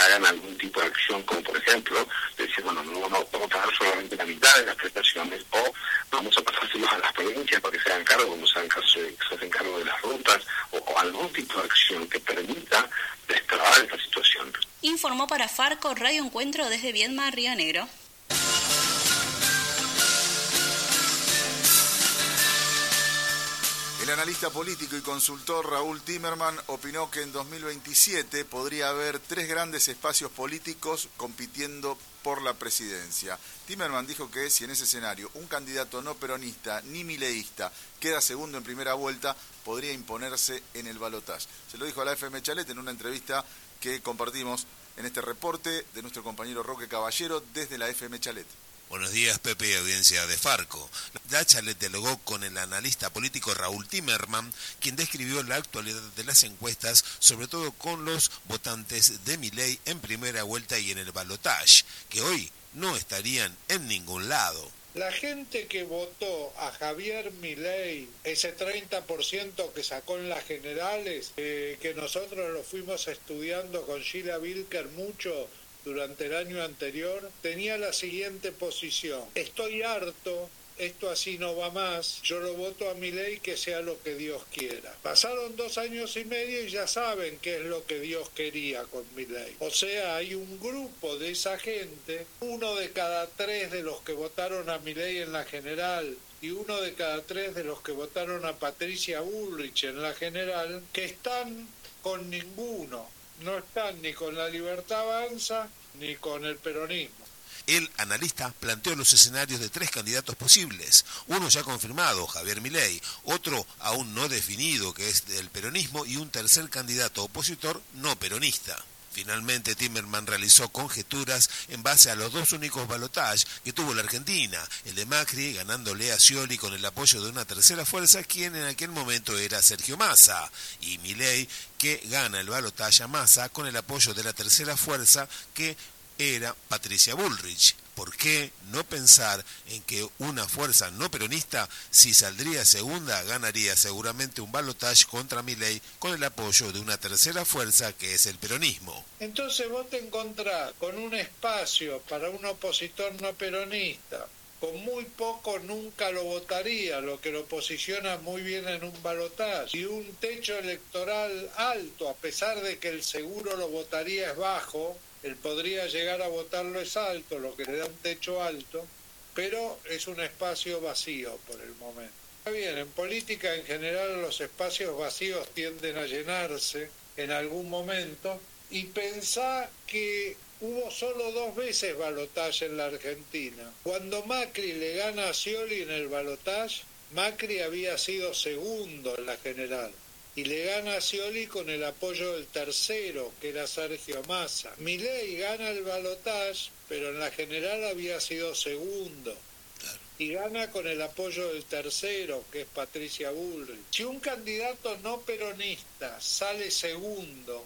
hagan algún tipo de acción, como por ejemplo, decir, bueno, no vamos a pagar solamente la mitad de las prestaciones, o vamos a pasárselos a las provincias para que se hagan cargo, como se hacen cargo de las rutas, o algún tipo de acción que permita destrabar esta situación. Informó para Farco Radio Encuentro desde Viedma, Río Negro. El analista político y consultor Raúl Timerman opinó que en 2027 podría haber 3 grandes espacios políticos compitiendo por la presidencia. Timerman dijo que si en ese escenario un candidato no peronista ni mileísta queda segundo en primera vuelta, podría imponerse en el balotaje. Se lo dijo a la FM Chalet en una entrevista que compartimos en este reporte de nuestro compañero Roque Caballero desde la FM Chalet. Buenos días, Pepe y audiencia de Farco. La Chalet dialogó con el analista político Raúl Timerman, quien describió la actualidad de las encuestas, sobre todo con los votantes de Milei en primera vuelta y en el balotaje, que hoy no estarían en ningún lado. La gente que votó a Javier Milei, ese 30% que sacó en las generales, que nosotros lo fuimos estudiando con Sheila Wilker mucho durante el año anterior, tenía la siguiente posición: estoy harto, esto así no va más, yo lo voto a Milei, que sea lo que Dios quiera. Pasaron 2 años y medio y ya saben qué es lo que Dios quería con Milei. O sea, hay un grupo de esa gente, 1 de cada 3 de los que votaron a Milei en la general y 1 de cada 3 de los que votaron a Patricia Bullrich en la general, que están con ninguno. No están ni con La Libertad Avanza ni con el peronismo. El analista planteó los escenarios de 3 candidatos posibles, uno ya confirmado, Javier Milei, otro aún no definido, que es del peronismo, y un tercer candidato opositor no peronista. Finalmente, Timerman realizó conjeturas en base a los 2 únicos balotajes que tuvo la Argentina, el de Macri ganándole a Scioli con el apoyo de una tercera fuerza, quien en aquel momento era Sergio Massa, y Milei, que gana el balotaje a Massa con el apoyo de la tercera fuerza, que era Patricia Bullrich. ¿Por qué no pensar en que una fuerza no peronista, si saldría segunda, ganaría seguramente un balotaje contra Milei con el apoyo de una tercera fuerza que es el peronismo? Entonces vos te encontrás con un espacio para un opositor no peronista. Con muy poco nunca lo votaría, lo que lo posiciona muy bien en un balotaje. Y un techo electoral alto, a pesar de que el seguro lo votaría es bajo, él podría llegar a votarlo es alto, lo que le da un techo alto, pero es un espacio vacío por el momento. Está bien, en política en general los espacios vacíos tienden a llenarse en algún momento, y pensá que hubo solo 2 veces balotaje en la Argentina. Cuando Macri le gana a Scioli en el balotaje, Macri había sido segundo en la general, y le gana a Scioli con el apoyo del tercero, que era Sergio Massa. Milei gana el balotaje, pero en la general había sido segundo. Y gana con el apoyo del tercero, que es Patricia Bullrich. Si un candidato no peronista sale segundo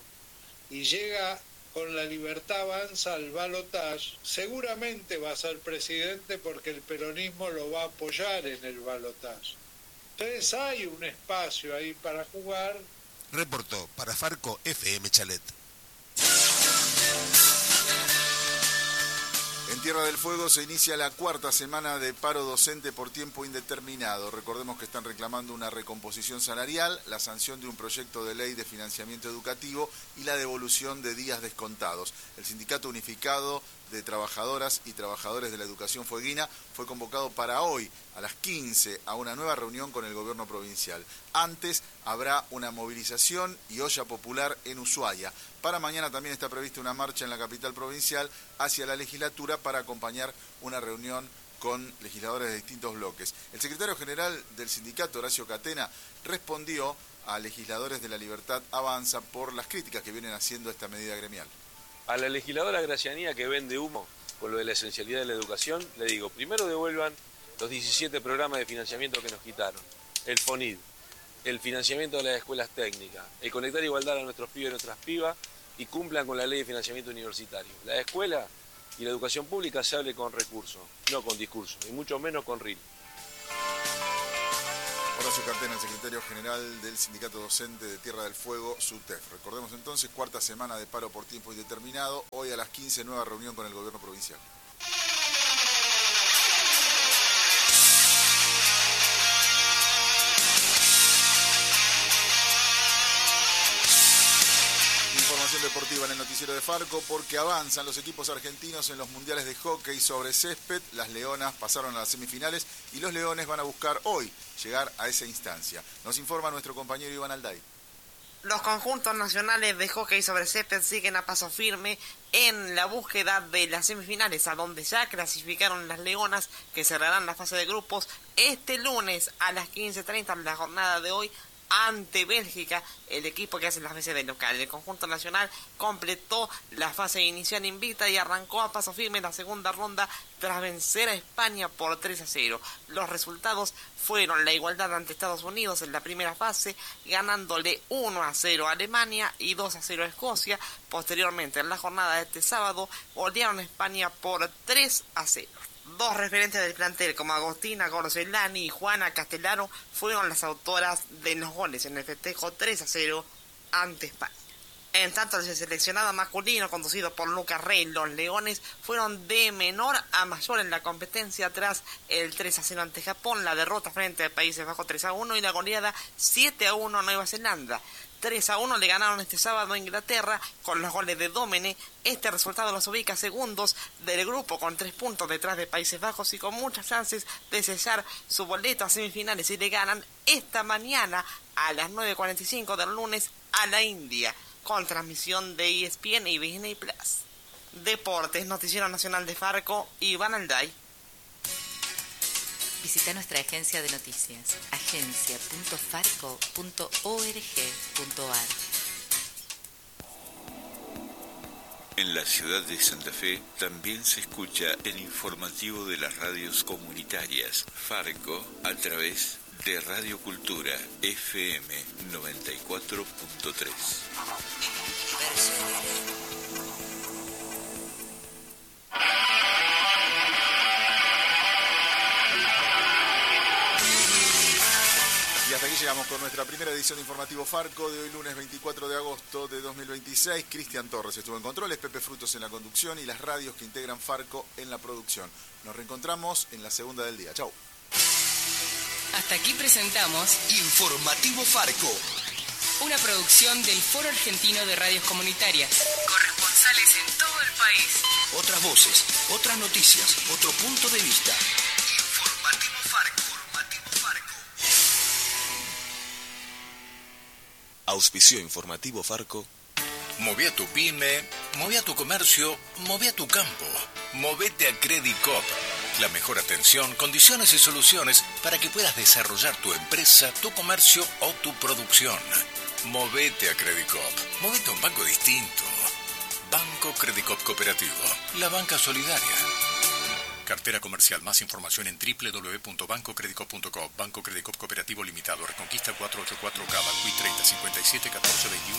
y llega con La Libertad Avanza al balotaje, seguramente va a ser presidente porque el peronismo lo va a apoyar en el balotaje. Entonces hay un espacio ahí para jugar. Reportó para Farco FM Chalet. En Tierra del Fuego se inicia la 4ª semana de paro docente por tiempo indeterminado. Recordemos que están reclamando una recomposición salarial, la sanción de un proyecto de ley de financiamiento educativo y la devolución de días descontados. El Sindicato Unificado de Trabajadoras y Trabajadores de la Educación Fueguina fue convocado para hoy a las 15 a una nueva reunión con el gobierno provincial. Antes habrá una movilización y olla popular en Ushuaia. Para mañana también está prevista una marcha en la capital provincial hacia la legislatura para acompañar una reunión con legisladores de distintos bloques. El secretario general del sindicato, Horacio Catena, respondió a legisladores de La Libertad Avanza por las críticas que vienen haciendo a esta medida gremial. A la legisladora Gracianía, que vende humo con lo de la esencialidad de la educación, le digo, primero devuelvan los 17 programas de financiamiento que nos quitaron, el FONID, el financiamiento de las escuelas técnicas, el conectar igualdad a nuestros pibes y nuestras pibas, y cumplan con la ley de financiamiento universitario. La escuela y la educación pública se hable con recursos, no con discursos, y mucho menos con RIL. Horacio Cartena, el secretario general del Sindicato Docente de Tierra del Fuego, SUTEF. Recordemos entonces, cuarta semana de paro por tiempo indeterminado. Hoy a las 15, nueva reunión con el gobierno provincial. Información deportiva en el noticiero de Farco, porque avanzan los equipos argentinos en los mundiales de hockey sobre césped. Las Leonas pasaron a las semifinales y los Leones van a buscar hoy llegar a esa instancia. Nos informa nuestro compañero Iván Alday. Los conjuntos nacionales de hockey sobre césped siguen a paso firme en la búsqueda de las semifinales, a donde ya clasificaron las Leonas, que cerrarán la fase de grupos este lunes a las 15:30 en la jornada de hoy, ante Bélgica, el equipo que hace las veces de local. El conjunto nacional completó la fase inicial invicta y arrancó a paso firme en la segunda ronda tras vencer a España por 3-0. Los resultados fueron la igualdad ante Estados Unidos en la primera fase, ganándole 1-0 a Alemania y 2-0 a Escocia. Posteriormente, en la jornada de este sábado, golearon a España por 3-0. Dos referentes del plantel, como Agostina Gorzelani y Juana Castellano, fueron las autoras de los goles en el festejo 3-0 ante España. En tanto, el seleccionado masculino, conducido por Lucas Rey, los Leones fueron de menor a mayor en la competencia tras el 3-0 ante Japón, la derrota frente a Países Bajos 3-1 y la goleada 7-1 a Nueva Zelanda. 3-1 le ganaron este sábado a Inglaterra con los goles de Domene. Este resultado los ubica segundos del grupo con 3 puntos detrás de Países Bajos y con muchas chances de sellar su boleto a semifinales si le ganan esta mañana a las 9:45 del lunes a la India, con transmisión de ESPN y Disney Plus. Deportes, Noticiero Nacional de Farco, Iván Alday. Visita nuestra agencia de noticias, agencia.farco.org.ar. En la ciudad de Santa Fe también se escucha el informativo de las radios comunitarias Farco a través de Radio Cultura FM 94.3. Y hasta aquí llegamos con nuestra primera edición de Informativo Farco de hoy lunes 24 de agosto de 2026. Cristian Torres estuvo en controles, Pepe Frutos en la conducción y las radios que integran Farco en la producción. Nos reencontramos en la segunda del día. Chau. Hasta aquí presentamos Informativo Farco, una producción del Foro Argentino de Radios Comunitarias. Corresponsales en todo el país. Otras voces, otras noticias, otro punto de vista. Informativo Farco. Auspicio Informativo Farco. Moví a tu pyme, moví a tu comercio, moví a tu campo. Movete a Credicop. La mejor atención, condiciones y soluciones para que puedas desarrollar tu empresa, tu comercio o tu producción. Movete a Credicop. Movete a un banco distinto. Banco Credicop Cooperativo. La banca solidaria. Cartera comercial. Más información en www.bancocredicop.com. Banco Credicop Cooperativo Limitado. Reconquista 484 Cava. Cui 30 57 14 21.